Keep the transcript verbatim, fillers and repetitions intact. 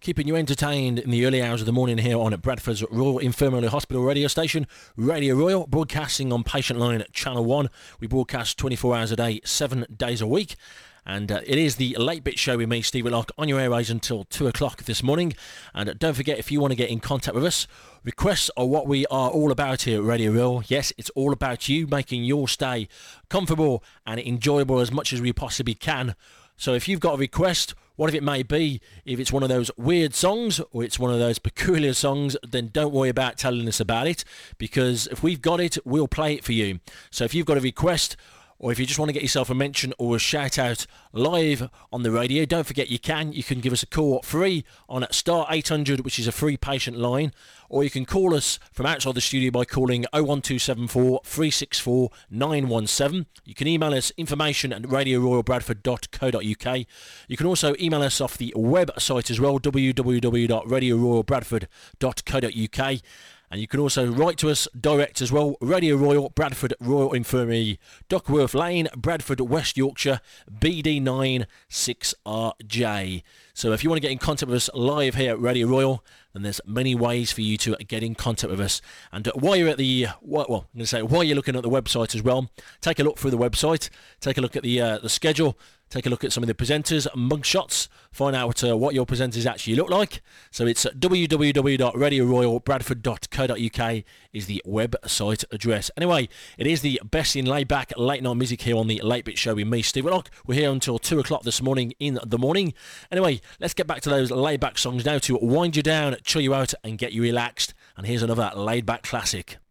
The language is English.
keeping you entertained in the early hours of the morning here on Bradford's Royal Infirmary Hospital radio station, Radio Royal, broadcasting on Patient Line Channel one. We broadcast twenty-four hours a day, seven days a week. And uh, it is the Late Bit Show with me, Steve Whitlock, on your airways until two o'clock this morning. And uh, don't forget, if you want to get in contact with us, requests are what we are all about here at Radio Royal. Yes, it's all about you making your stay comfortable and enjoyable as much as we possibly can. So if you've got a request, whatever it may be, if it's one of those weird songs or it's one of those peculiar songs, then don't worry about telling us about it, because if we've got it, we'll play it for you. So if you've got a request, or if you just want to get yourself a mention or a shout out live on the radio, don't forget you can. You can give us a call free on star eight hundred, which is a free patient line, or you can call us from outside the studio by calling oh one two seven four, three six four, nine one seven. You can email us information at radio royal bradford dot co dot uk. You can also email us off the website as well, w w w dot radio royal bradford dot co dot uk. And you can also write to us direct as well, Radio Royal, Bradford Royal Infirmary, Duckworth Lane, Bradford, West Yorkshire, B D nine six R J. So if you want to get in contact with us live here at Radio Royal, then there's many ways for you to get in contact with us. And while you're at the, well, I'm going to say, while you're looking at the website as well, take a look through the website, take a look at the uh, the schedule, take a look at some of the presenters, mugshots, find out uh, what your presenters actually look like. So it's w w w dot radio royal bradford dot co dot uk is the website address. Anyway, it is the best in laid-back late-night music here on the Late Bit Show with me, Steve Whitlock. We're here until two o'clock this morning in the morning. Anyway, let's get back to those laid-back songs now to wind you down, chill you out and get you relaxed. And here's another laid-back classic.